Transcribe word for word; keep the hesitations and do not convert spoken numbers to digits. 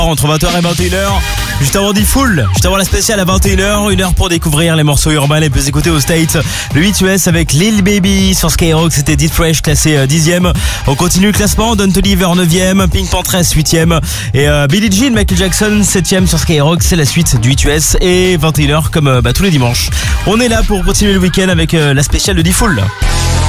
Entre vingt heures et vingt et une heures, juste avant D-Full, juste avant la spéciale à vingt et une heures, une heure pour découvrir les morceaux urbains les plus écoutés aux States. Le huit U S avec Lil Baby sur Skyrock, c'était Deep Fresh classé dixième. On continue le classement, Don't Oliver neuvième, Pink Panthers huitième et euh, Billie Jean, Michael Jackson septième sur Skyrock. C'est la suite du huit U S et vingt et une heures comme euh, bah, tous les dimanches. On est là pour continuer le week-end avec euh, la spéciale de D-Full.